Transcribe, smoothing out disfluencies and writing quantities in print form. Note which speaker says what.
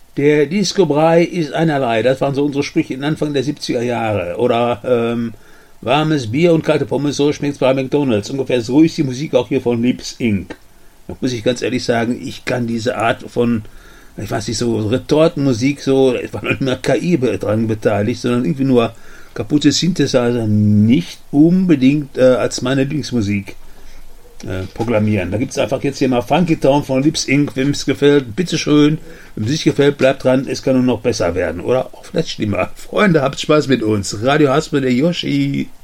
Speaker 1: Der Disco-Brei ist einerlei. Das waren so unsere Sprüche in Anfang der 70er Jahre. Oder warmes Bier und kalte Pommes, so schmeckt's bei McDonalds. Ungefähr so ist die Musik auch hier von Lips Inc. Da muss ich ganz ehrlich sagen, ich kann diese Art von, ich weiß nicht, so Retortenmusik, so, es war nicht mehr KI dran beteiligt, sondern irgendwie nur kaputte Synthesizer nicht unbedingt als meine Lieblingsmusik programmieren. Da gibt es einfach jetzt hier mal Funky Town von Lips Inc. Wem es gefällt, bitteschön. Wenn es nicht gefällt, bleibt dran. Es kann nur noch besser werden. Oder auch vielleicht schlimmer. Freunde, habt Spaß mit uns. Radio Haspe, der Yoshi.